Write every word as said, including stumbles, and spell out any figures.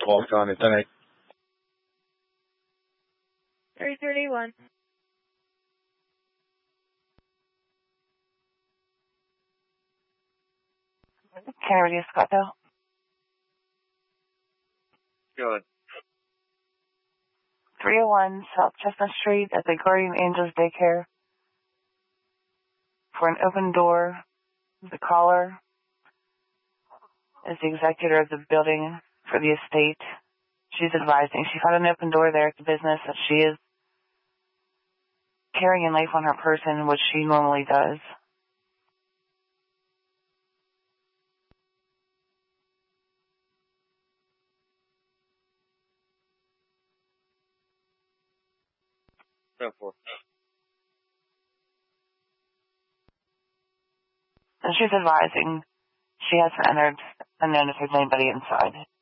walked on it, then I... three thirty-one. Kennedy Scotto. Good. three oh one South Chestnut Street at the Guardian Angels Daycare. For an open door, the caller is the executor of the building for the estate. She's advising. She found an open door there at the business that she is carrying a knife on her person, which she normally does. Go for it. And she's advising she hasn't entered unknown if there's anybody inside.